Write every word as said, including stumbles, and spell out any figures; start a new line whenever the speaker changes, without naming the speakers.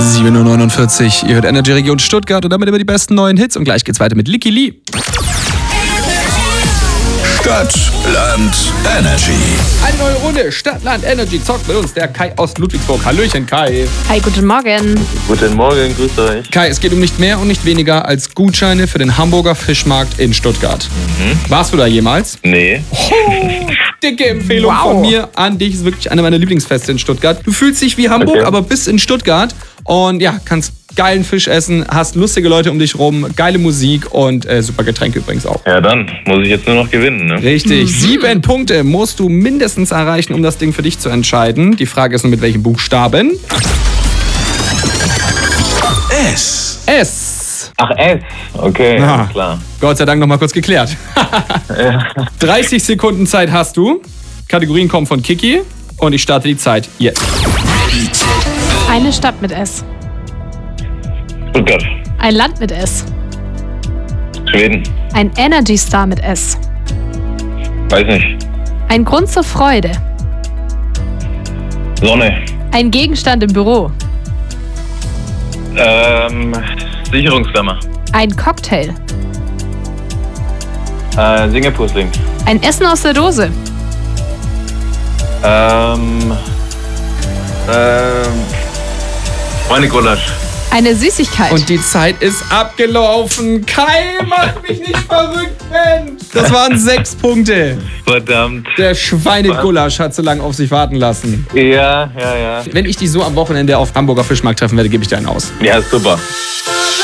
sieben Uhr neunundvierzig, ihr hört Energy Region Stuttgart und damit immer die besten neuen Hits. Und gleich geht's weiter mit Licky Lee.
Stadt, Land, Energy.
Eine neue Runde, Stadt, Land, Energy zockt mit uns der Kai aus Ludwigsburg. Hallöchen, Kai.
Hi, guten Morgen.
Guten Morgen, grüßt euch.
Kai, es geht um nicht mehr und nicht weniger als Gutscheine für den Hamburger Fischmarkt in Stuttgart. Mhm. Warst du da jemals?
Nee.
Oh, dicke Empfehlung
Wow.
von mir an dich. Ist wirklich eine meiner Lieblingsfeste in Stuttgart. Du fühlst dich wie Hamburg,
Okay.
aber bist in Stuttgart und ja, kannst geilen Fisch essen, hast lustige Leute um dich rum, geile Musik und äh, super Getränke übrigens auch.
Ja, dann muss ich jetzt nur noch gewinnen, ne?
Richtig. Sieben Punkte musst du mindestens erreichen, um das Ding für dich zu entscheiden. Die Frage ist nur, mit welchen Buchstaben?
S.
S.
Ach, S. Okay,
Ah.
alles klar.
Gott sei Dank noch mal kurz geklärt. dreißig Sekunden Zeit hast du. Kategorien kommen von Kiki und ich starte die Zeit jetzt.
Eine Stadt mit S.
Stuttgart.
Ein Land mit S.
Schweden.
Ein Energy Star mit S.
Weiß nicht.
Ein Grund zur Freude.
Sonne.
Ein Gegenstand im Büro.
Ähm, Sicherungsklammer.
Ein Cocktail.
Äh, Singapur-Sling.
Ein Essen aus der Dose.
Ähm, ähm, Schweinegulasch.
Eine Süßigkeit.
Und die Zeit ist abgelaufen. Kai, mach mich nicht verrückt, Mensch. Das waren sechs Punkte.
Verdammt.
Der Schweinegulasch hat so lange auf sich warten lassen.
Ja, ja, ja.
Wenn ich dich so am Wochenende auf Hamburger Fischmarkt treffen werde, gebe ich dir einen aus.
Ja, super.